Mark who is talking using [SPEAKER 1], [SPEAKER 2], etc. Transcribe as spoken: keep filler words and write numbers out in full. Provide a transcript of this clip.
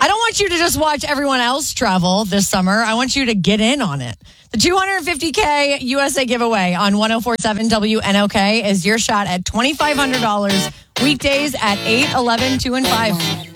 [SPEAKER 1] don't want you to just watch everyone else travel this summer. I want you to get in on it. The two hundred fifty K U S A giveaway on one oh four point seven W N O K is your shot at twenty-five hundred dollars weekdays at eight, eleven, two, and five.